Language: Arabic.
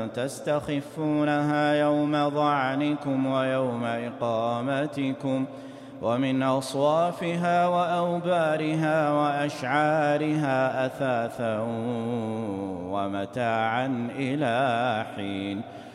تستخفونها يوم ظعنكم ويوم إقامتكم ومن أصوافها وأوبارها وأشعارها أثاثا ومتاعا إلى حين